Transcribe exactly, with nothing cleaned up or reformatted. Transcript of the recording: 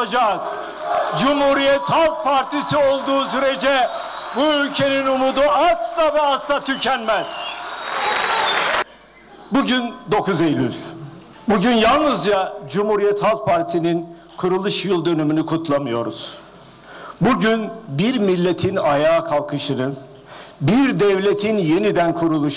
olacağız. Cumhuriyet Halk Partisi olduğu sürece bu ülkenin umudu asla ve asla tükenmez. Bugün dokuz Eylül. Bugün yalnızca Cumhuriyet Halk Partisi'nin kuruluş yıl dönümünü kutlamıyoruz. Bugün bir milletin ayağa kalkışının, bir devletin yeniden kuruluşu,